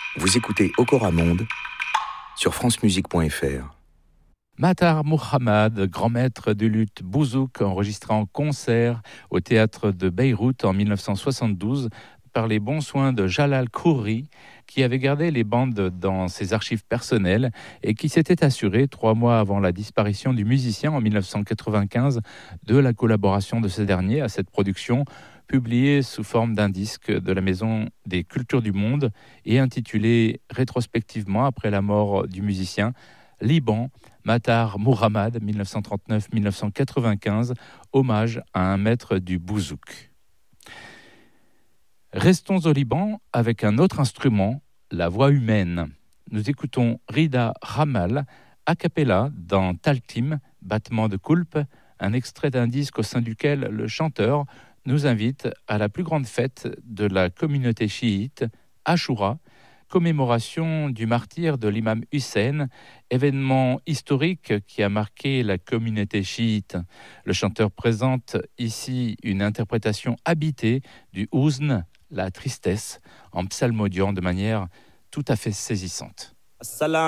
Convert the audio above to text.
Vous écoutez Okora Monde sur francemusique.fr. Matar Mohammad, grand maître du luth bouzouk, enregistré en concert au théâtre de Beyrouth en 1972 par les bons soins de Jalal Khoury, qui avait gardé les bandes dans ses archives personnelles et qui s'était assuré 3 mois avant la disparition du musicien en 1995 de la collaboration de ce dernier à cette production publiée sous forme d'un disque de la Maison des Cultures du Monde et intitulé rétrospectivement après la mort du musicien Liban, Matar Mohammad, 1939-1995, hommage à un maître du bouzouk. Restons au Liban avec un autre instrument, la voix humaine. Nous écoutons Rida Ramal, a cappella dans Taltim, battement de coulpe, un extrait d'un disque au sein duquel le chanteur nous invite à la plus grande fête de la communauté chiite, Ashura, commémoration du martyre de l'imam Hussein, événement historique qui a marqué la communauté chiite. Le chanteur présente ici une interprétation habitée du Huzn, la tristesse, en psalmodiant de manière tout à fait saisissante.